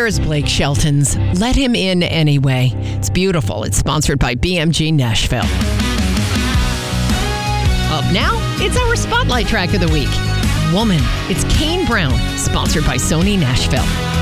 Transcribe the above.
Here's Blake Shelton's Let Him In Anyway. It's beautiful. It's sponsored by BMG Nashville. Up now, it's our Spotlight track of the week. Woman. It's Kane Brown, sponsored by Sony Nashville.